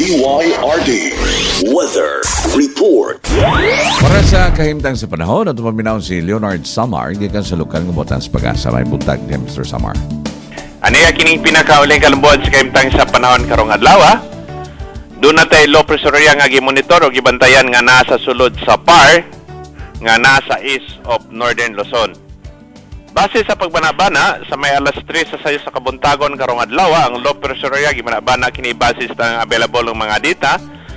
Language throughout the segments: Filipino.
DYRD Weather Report. Para sa kahimtang sa panahon, at maminaw si Leonard Samar, gikan sa lokal ng Botans Pag-asa. May buntag ni Mr. Samar. Aniya kining pinakauling kalambuan sa kahimtang sa panahon karong adlaw. Doon na tayo low pressure area nga gimonitor o gibantayan nga nasa sulod sa PAR nga nasa east of Northern Luzon. Base sa pagbanabana, sa may alas 3 sa sayo sa kabuntagon karong adlaw, ang low pressure area gibanabana kini base sa available ng mga data.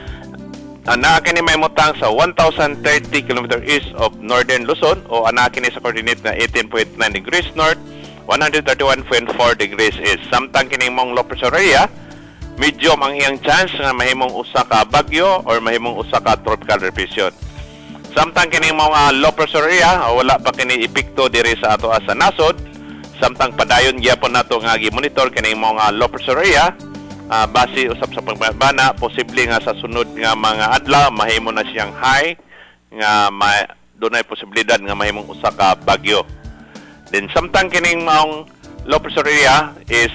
Ana kini may mutang sa 1,030 km east of Northern Luzon o ana kini sa coordinate na 18.9 degrees north, 131.4 degrees east. Samtang kini mong low pressure area, medium ang iyang chance nga mahimong usa ka bagyo or mahimong usa ka tropical depression. Samtang kini mga low pressure area, wala pa kini epekto diri sa ato sa nasod. Samtang padayon gyapon nato nga gi-monitor kini mga low pressure area, base usab sa pagbana, posible nga sa sunod nga mga adlaw mahimo na siyang high nga dunay posibilidad nga mahimong usa ka bagyo. Then samtang kining mga low pressure area is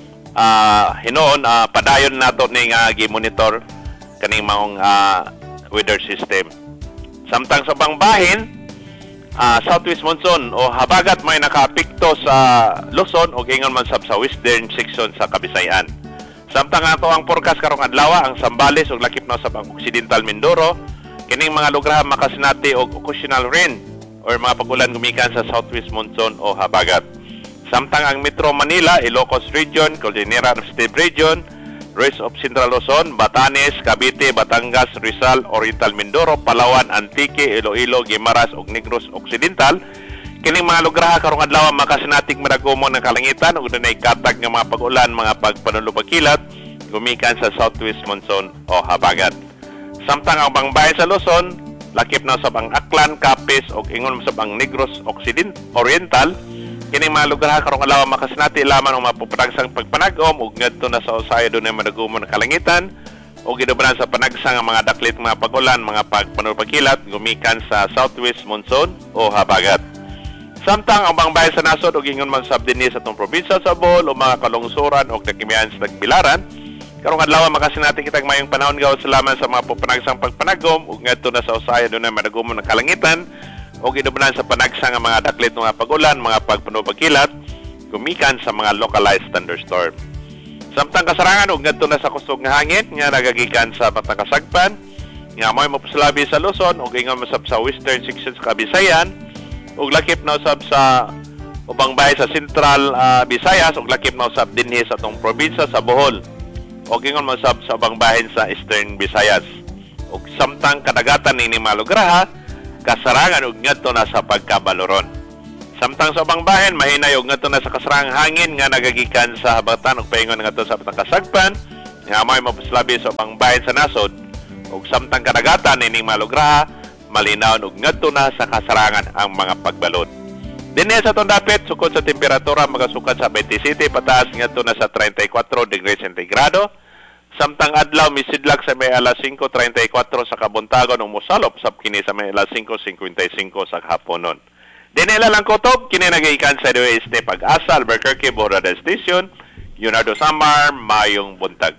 hinoon padayon nato ni nga gi-monitor kaning mga weather system. Samtang sa bangbahin, southwest monsoon o habagat may nakaapekto sa Luzon o gingon man sab sa western section sa Kabisayan. Samtang ato ang forecast karong adlaw, ang Zambales ug lakip na sa Occidental Mindoro, kining mga lugar makasinati og occasional rain or mga pag-ulan gumikan sa southwest monsoon o habagat. Samtang ang Metro Manila, Ilocos Region, Cordillera State Region, rest of Central Luzon, Batanes, Cavite, Batangas, Rizal, Oriental Mindoro, Palawan, Antique, Iloilo, Guimaras ug Negros Occidental. Kining mga lugar karong adlaw makasinatik madagomon ng kalangitan ug dunay katag nga mga pag-ulan, mga pagpanulupagkilat gumikan sa southwest monsoon o habagat. Samtang ang bangbayan sa Luzon, lakip na sa bang Aklan, Capiz ug ingon sa bang Negros Oriental. Kining mga lugar karong adlaw makasinati lamang ang mapupadagsang pagpanagom ug ngadto na sa usaya dunay madagomon ng kalangitan ug gidubanan sa panagsang ang mga daklit mga pag-ulan, mga pagpanulupagkilat gumikan sa southwest monsoon o habagat. Samtang ang bangbayan sa nasod ug ingon man sab dinhi sa atong probinsya sa Bohol o mga kalungsuran o nakimian sa Tagbilaran, karong adlaw makasinati kitag mayong panahon gawas salaman sa mga pupanagsang pagpanagom ug ngadto na sa usaya dunay madagomon ng kalangitan o ginubanan sa panagsang ang mga daklit ng mga pag-ulan, mga pagpanupagkilat, gumikan sa mga localized thunderstorm. Samtang kasarangan og ngadto na sa kusog nga hangin nga nagagikan sa Batang Kasagpan, nga mo'y mapusalabi sa Luzon o ingon masab sa western section sa Kabisayan, ug lakip na usab sa ubang bahay sa Central Visayas ug lakip na usab dinhi sa atong probinsya sa Bohol. O ingon masab sa ubang bahin sa Eastern Visayas. Ug samtang kadagatan ni mga lugar kasarangan ug ngadto na sa pagkabaloron. Samtang sa ubang bahin mahinay ug ngadto na sa kasarangang hangin nga nagagikan sa habatan ug paingon ngadto sa Batang Kasagpan nga may mapuslabi sa ubang bahin sa nasod ug samtang kadagatan ining mga lugar malinaw ug ngadto na sa kasarangan ang mga pagbalod. Dinhi sa atong dapit sukod sa temperatura magasukat sa 27 pataas ngadto na sa 34 degrees centigrado. Samtang adlaw misidlak sa may alas 5:34 sa kabuntagon ug mosalop sab kini sa may alas 5:55 sa haponon. Dinela lang kutob kini nagikan sa Oeste Pag-asa, Albuquerque, Borada Station, Leonardo Samar, mayong buntag.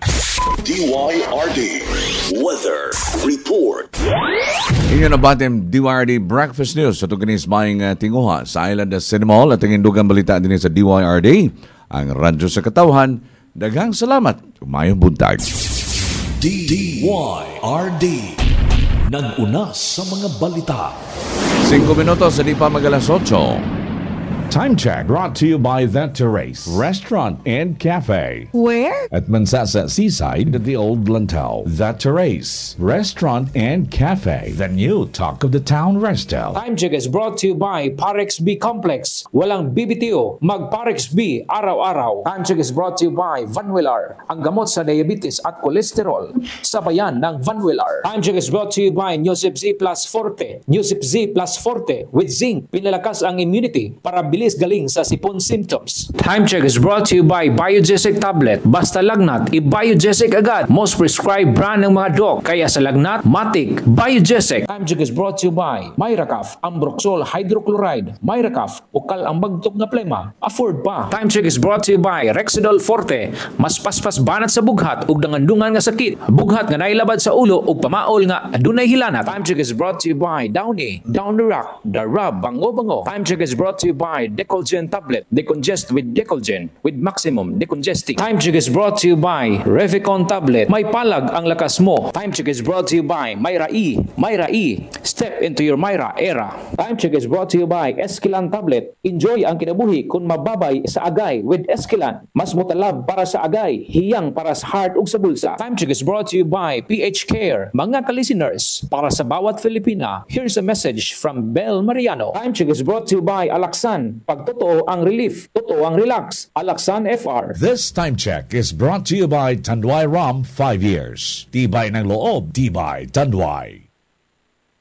DYRD Weather Report. Inyo na batem DYRD Breakfast News sa tuginis mayong tinguha sa Island Cinemall at ang indugang balita din sa DYRD, ang radyo sa katawhan. Daghang salamat. Mayong buntag. DYRD nag-una sa mga balita. 5 minutos sa di pa mag-alas 8. Time check brought to you by The Terrace Restaurant and Cafe. Where? At Mansasa Seaside at the Old Lantau. The Terrace Restaurant and Cafe. The new talk of the town resto. Time check is brought to you by Parex B Complex. Walang BBTO, mag Parex B araw-araw. Time check is brought to you by Vanwillar, ang gamot sa diabetes at kolesterol. Sabayan ng Vanwillar. Time check is brought to you by Newsip Z Plus Forte. Newsip Z Plus Forte with zinc. Pinalakas ang immunity para bilis bilis galing sa sipon symptoms. Time check is brought to you by Biogesic Tablet. Basta lagnat, i-Biogesic agad. Most prescribed brand ng mga doc. Kaya sa lagnat, matik, Biogesic. Time check is brought to you by Myracaf, Ambroxol Hydrochloride. Myracaf, ukal ang bagtok na plema. Afford pa. Time check is brought to you by Rexidol Forte. Mas paspas banat sa bughat ug dangandungan nga sakit. Bughat nga nailabad sa ulo ug pamaol nga adunay hilanat. Time check is brought to you by Downy, Down the Rock, The Rub, Bango. Time check is brought to you by Decolgen Tablet. Decongest with Decolgen with maximum decongesting. Time check is brought to you by Revicon Tablet. May palag ang lakas mo. Time check is brought to you by Myra E. Myra E. Step into your Myra era. Time check is brought to you by Esquilan Tablet. Enjoy ang kinabuhi kung mababay sa agay with Esquilan. Mas mutalab para sa agay, hiyang para sa heart ug sa bulsa. Time check is brought to you by PH Care. Mga ka-listeners, para sa bawat Filipina, here's a message from Bel Mariano. Time check is brought to you by Alaxan. Pag totoo ang relief, totoo ang relax. Alaxan FR. This time check is brought to you by Tanduay Rum 5 years. Tibay ng loob, tibay Tanduay.